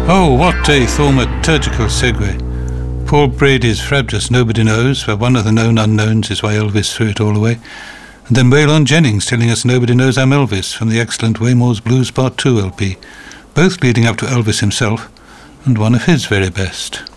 Oh, what a thaumaturgical segue. Paul Brady's Frabjous Nobody Knows, where one of the known unknowns is why Elvis threw it all away. And then Waylon Jennings telling us Nobody Knows I'm Elvis from the excellent Waymore's Blues Part 2 LP, both leading up to Elvis himself, and one of his very best.